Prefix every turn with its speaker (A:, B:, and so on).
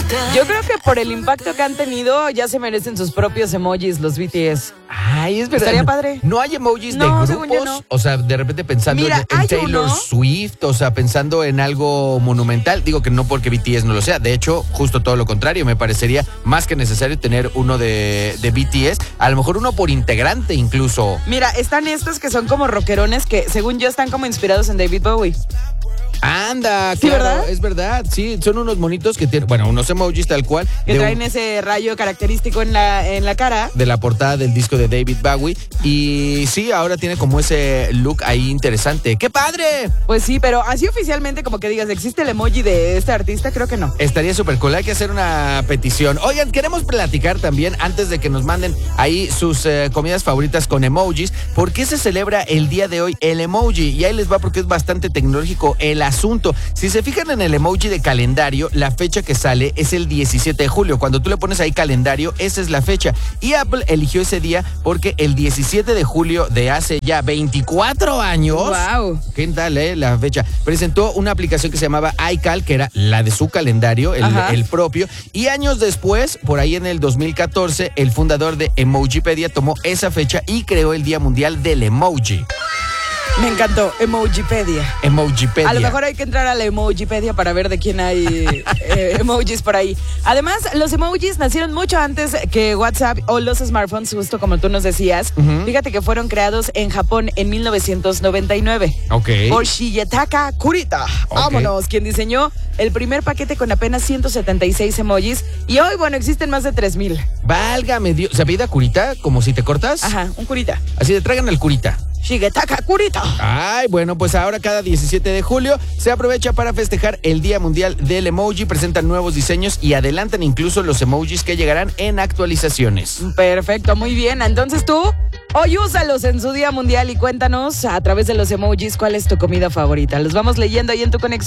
A: Yo creo que por el impacto que han tenido, ya se merecen sus propios emojis los BTS.
B: Ay, es verdad.
A: Estaría padre.
B: ¿No hay emojis
A: No,
B: de
A: según yo
B: grupos?
A: no.
B: O sea, de repente pensando
A: Mira,
B: en
A: hay
B: Taylor
A: uno.
B: Swift, o sea, pensando en algo monumental. Digo que no porque BTS no lo sea. De hecho, justo todo lo contrario. Me parecería más que necesario tener uno de BTS. A lo mejor uno por integrante incluso.
A: Mira, están estos que son como rockerones que, según yo, están como inspirados en David Bowie.
B: Anda,
A: Sí,
B: claro,
A: ¿verdad?
B: es verdad. Sí, son unos monitos que tienen, bueno, unos emojis tal cual.
A: Que traen ese rayo característico en la cara.
B: De la portada del disco de David Bowie. Y sí, ahora tiene como ese look ahí interesante. ¡Qué padre!
A: Pues sí, pero así oficialmente como que digas, ¿existe el emoji de este artista? Creo que no.
B: Estaría súper cool, hay que hacer una petición. Oigan, queremos platicar también, antes de que nos manden ahí sus comidas favoritas con emojis, ¿por qué se celebra el día de hoy el emoji? Y ahí les va porque es bastante tecnológico el asunto. Si se fijan en el emoji de calendario, la fecha que sale es el 17 de julio. Cuando tú le pones ahí calendario, esa es la fecha. Y Apple eligió ese día porque el 17 de julio de hace ya 24 años...
A: ¡Wow!
B: ¿Qué tal, la fecha? Presentó una aplicación que se llamaba iCal, que era la de su calendario, el propio. Y años después, por ahí en el 2014, el fundador de Emojipedia tomó esa fecha y creó el Día Mundial del Emoji.
A: Me encantó, Emojipedia.
B: Emojipedia.
A: A lo mejor hay que entrar a la Emojipedia para ver de quién hay emojis por ahí. Además, los emojis nacieron mucho antes que WhatsApp o los smartphones, justo como tú nos decías. Fíjate que fueron creados en Japón en 1999.
B: Ok.
A: Por Shigetaka Kurita. Vámonos, quien diseñó el primer paquete con apenas 176 emojis. Y hoy, bueno, existen más de 3,000.
B: Válgame Dios. ¿Se apellida Kurita? Como si te cortas.
A: Ajá, un Kurita.
B: Así de traigan al Kurita.
A: Shigetaka Kurita.
B: Ay, bueno, pues ahora cada 17 de julio se aprovecha para festejar el Día Mundial del Emoji, presentan nuevos diseños y adelantan incluso los emojis que llegarán en actualizaciones.
A: Perfecto, muy bien. Entonces tú, hoy úsalos en su Día Mundial y cuéntanos a través de los emojis cuál es tu comida favorita. Los vamos leyendo ahí en tu conexión.